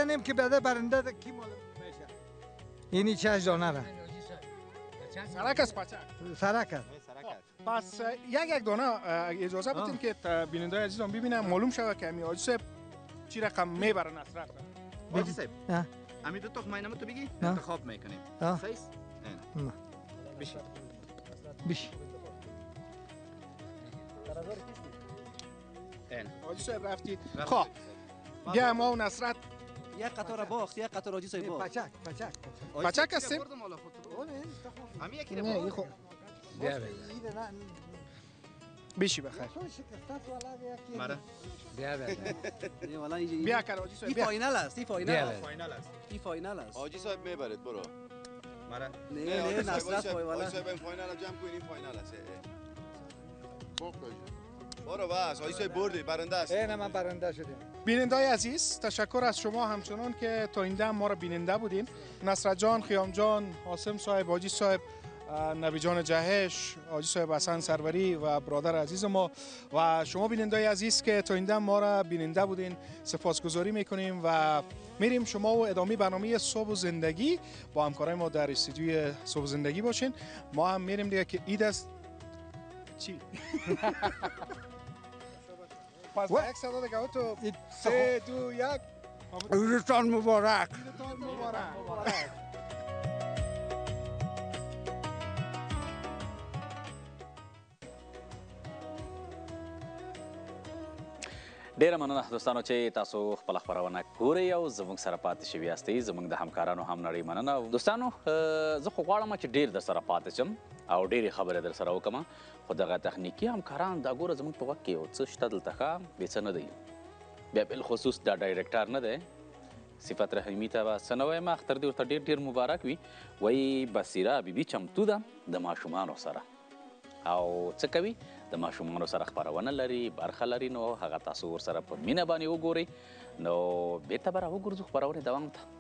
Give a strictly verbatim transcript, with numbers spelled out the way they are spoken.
بزنیم که بعد برنده کی معلوم میشه. اینی چه دانه را سرک است پچک سرک است. پس یک یک دانه اجازه بدین که بیننده عزیزم ببینم معلوم شود که امی حاجی صاحب چی رقم میبره نصرت. حاجی صاحب امی دو تخم اینم تو بگی انتخاب میکنیم. سیس نه بشی بشی این حاجی صاحب رفتی خب بیا ما و نصرت یک قطار باخت یک قطار حاجی صاحب باخت. پچک پچک پچک هستیم امی یکی نه ای خب بیا بشی بخیر مرا بیا بیا بیا کار حاجی صاحب این بیا فاینال است این فاینال است فاینال است این فاینال است. حاجی صاحب میبرید برو. مرا نه نه نصرت فاینال. حاجی صاحب این فاینال جمع کنین این فاینال است. برو بس حاجی صاحب بردی برنده است. نه من برنده شدم. بینندای عزیز تشکر از شما همچنان که تا این دم ما را بیننده بودین. نصرت جان، خیام جان، حاسم صاحب، حاجی صاحب، نبی جان جهش، حاجی صاحب حسن سروری و برادر عزیز ما و شما بینندای عزیز که تا این دم ما را بیننده بودین سپاسگزاری میکنیم و میریم شما و ادامه برنامه صبح و زندگی با همکارای ما در استودیوی صبح و زندگی باشین. ما هم میریم دیگه که عید است. چی؟ پس با یک صدا دیگه تو سه دو یک عیدتان مبارک. عیدتان مبارک. ډیره مننه دوستانو چې تاسو خپل خبرونه ګورئ او زموږ سره پاتې شوي یاستئ. زموږ د همکارانو هم نړۍ مننه. دوستانو زه خو غواړم چې ډیر در سره پاتې شم او ډیرې خبرې در سره وکړم خو دغه تخنیکي همکاران دا ګوره زموږ په وخت کې یو څه شته دلته ښه بې څه نه دی. بیا بالخصوص دا ډایرکټر نه دی صفت رحیمي ته به څه نه وایم اختر دې ورته ډېر ډېر مبارک وي. وایي بصیره بیبي چمتو ده د ماشومانو سره او څه کوي د ماشومانو سره خپرونه لري برخه لري نو هغه تاسو ورسره په مینه باندې وګورئ نو بېرته به راوګرځو خپرونې دوام ته.